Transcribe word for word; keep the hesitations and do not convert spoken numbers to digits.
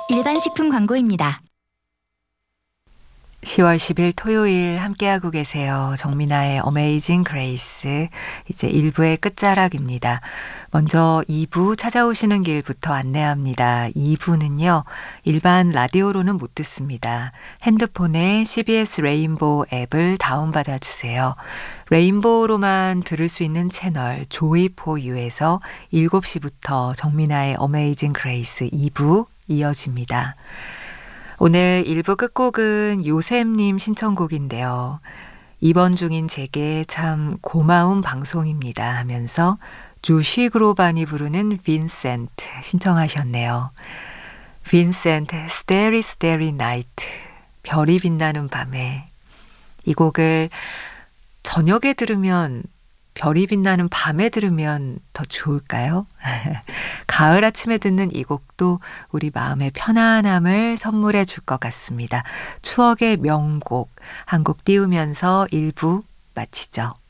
일반식품 광고입니다. 시월 십일 토요일 함께하고 계세요. 정민아의 어메이징 그레이스. 이제 일 부의 끝자락입니다. 먼저 이 부 찾아오시는 길부터 안내합니다. 이 부는요. 일반 라디오로는 못 듣습니다. 핸드폰에 씨비에스 레인보우 앱을 다운받아 주세요. 레인보우로만 들을 수 있는 채널 조이포유에서 일곱 시부터 정민아의 어메이징 그레이스 이 부 이어집니다. 오늘 일 부 끝곡은 요셉님 신청곡인데요. 입원 중인 제게 참 고마운 방송입니다 하면서 조시 그로반이 부르는 빈센트 신청하셨네요. 빈센트, Starry Starry Night, 별이 빛나는 밤에. 이 곡을 저녁에 들으면, 별이 빛나는 밤에 들으면 더 좋을까요? 가을 아침에 듣는 이 곡도 우리 마음의 편안함을 선물해 줄 것 같습니다. 추억의 명곡 한 곡 띄우면서 일 부 마치죠.